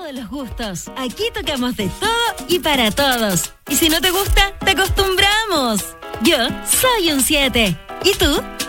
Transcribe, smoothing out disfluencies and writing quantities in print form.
todos los gustos. Aquí tocamos de todo y para todos. Y si no te gusta, te acostumbramos. Yo soy un 7. ¿Y tú?